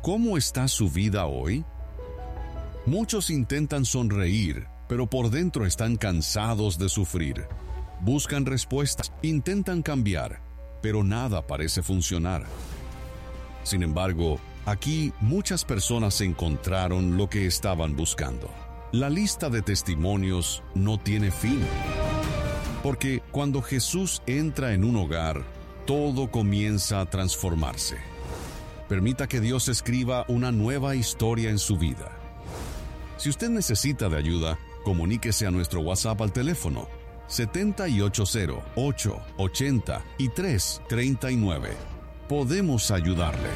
¿Cómo está su vida hoy? Muchos intentan sonreír, pero por dentro están cansados de sufrir. Buscan respuestas, intentan cambiar, pero nada parece funcionar. Sin embargo, aquí muchas personas encontraron lo que estaban buscando. La lista de testimonios no tiene fin. Porque cuando Jesús entra en un hogar, todo comienza a transformarse. Permita que Dios escriba una nueva historia en su vida. Si usted necesita de ayuda, comuníquese a nuestro WhatsApp al teléfono 780-880-339. Podemos ayudarle.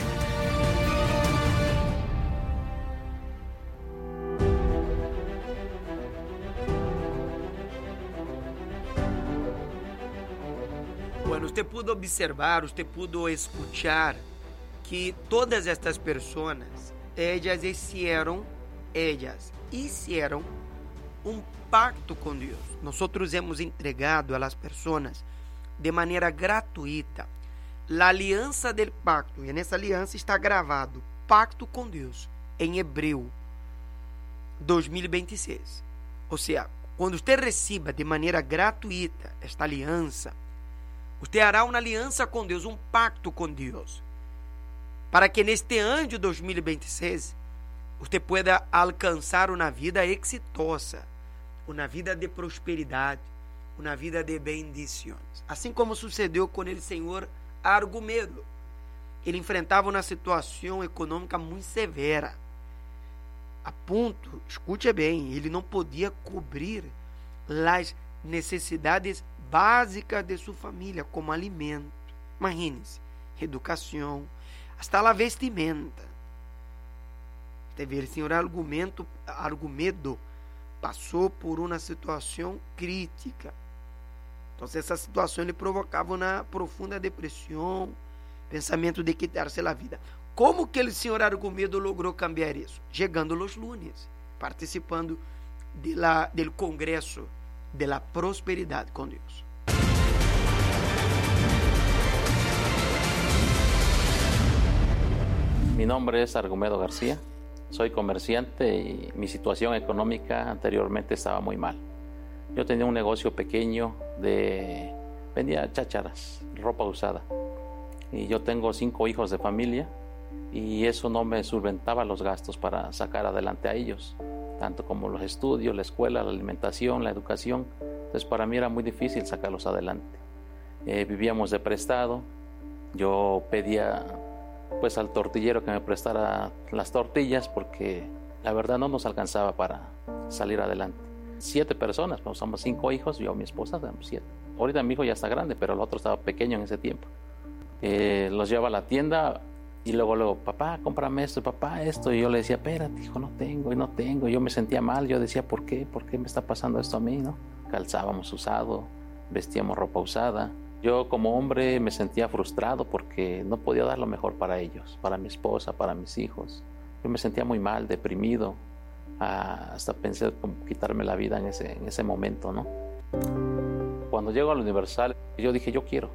Bueno, usted pudo observar, usted pudo escuchar que todas estas personas, ellas hicieron un pacto con Dios. Nosotros hemos entregado a las personas de manera gratuita la alianza del pacto, y en esa alianza está grabado pacto con Dios en hebreo 2026. O sea, quando usted reciba de maneira gratuita esta aliança, usted hará uma aliança com Deus, um pacto com Deus, para que neste ano de 2026 você pueda alcançar uma vida exitosa, uma vida de prosperidade, uma vida de bendições. Assim como sucedeu com o senhor Argumedo. Ele enfrentava uma situação econômica muito severa, a ponto, escute bem, ele não podia cobrir as necessidades básicas de sua família, como alimento, imagine-se, educação, hasta a vestimenta. O senhor Argumedo passou por uma situação crítica. Então, essa situação lhe provocava uma profunda depressão, pensamento de quitar-se a vida. Como que o senhor Argumedo logrou cambiar isso? Chegando los lunes, participando do Congresso de la Prosperidade com Deus. Mi nombre es Argumedo García, soy comerciante y mi situación económica anteriormente estaba muy mal. Yo tenía un negocio pequeño vendía chácharas, ropa usada. Y yo tengo 5 hijos de familia y eso no me solventaba los gastos para sacar adelante a ellos, tanto como los estudios, la escuela, la alimentación, la educación. Entonces para mí era muy difícil sacarlos adelante. Vivíamos de prestado, yo pedía pues al tortillero que me prestara las tortillas porque la verdad no nos alcanzaba para salir adelante. 7 personas, pues somos 5 hijos, yo y mi esposa éramos 7. Ahorita mi hijo ya está grande, pero el otro estaba pequeño en ese tiempo. Los llevaba a la tienda y luego, papá, cómprame esto, papá, esto. Y yo le decía, espérate, hijo, no tengo. Yo me sentía mal, yo decía, ¿por qué me está pasando esto a mí, no? Calzábamos usado, vestíamos ropa usada. Yo como hombre me sentía frustrado porque no podía dar lo mejor para ellos, para mi esposa, para mis hijos. Yo me sentía muy mal, deprimido, hasta pensé como quitarme la vida en ese momento, ¿no? Cuando llego a la Universal, yo dije, yo quiero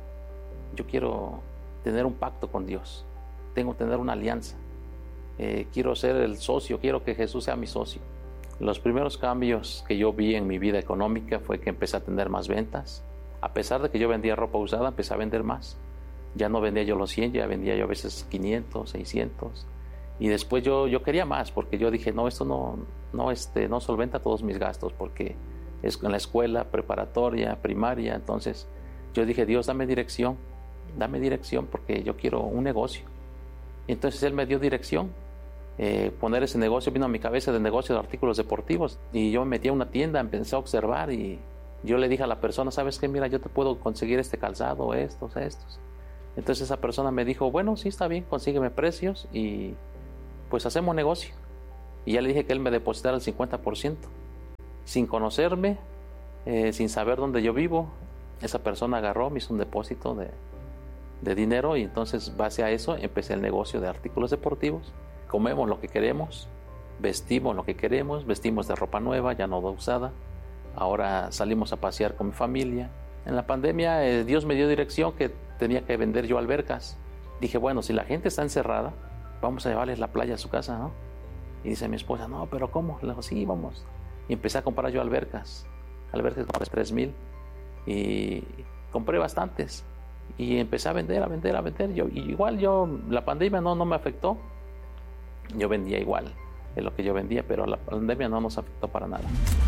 tener un pacto con Dios, tengo que tener una alianza, quiero ser el socio, quiero que Jesús sea mi socio. Los primeros cambios que yo vi en mi vida económica fue que empecé a tener más ventas. A pesar de que yo vendía ropa usada, empecé a vender más. Ya no vendía yo los 100, ya vendía yo a veces 500, 600. Y después yo quería más, porque yo dije, no, esto no solventa todos mis gastos, porque es en la escuela, preparatoria, primaria. Entonces yo dije, Dios, dame dirección, porque yo quiero un negocio. Y entonces Él me dio dirección. Poner ese negocio vino a mi cabeza, de negocio de artículos deportivos. Y yo me metí a una tienda, empecé a observar y yo le dije a la persona, ¿sabes qué? Mira, yo te puedo conseguir este calzado, estos. Entonces esa persona me dijo, bueno, sí, está bien, consígueme precios y pues hacemos negocio. Y ya le dije que él me depositara el 50%. Sin conocerme, sin saber dónde yo vivo, esa persona agarró, me hizo un depósito de dinero y entonces, base a eso, empecé el negocio de artículos deportivos. Comemos lo que queremos, vestimos lo que queremos, vestimos de ropa nueva, ya no usada. Ahora salimos a pasear con mi familia. En la pandemia Dios me dio dirección que tenía que vender yo albercas. Dije, bueno, si la gente está encerrada, vamos a llevarles la playa a su casa, ¿no? Y dice mi esposa, no, pero ¿cómo? Le digo, sí, vamos. Y empecé a comprar yo albercas de 3,000 y compré bastantes. Y empecé a vender. La pandemia no me afectó. Yo vendía igual de lo que yo vendía, pero la pandemia no nos afectó para nada.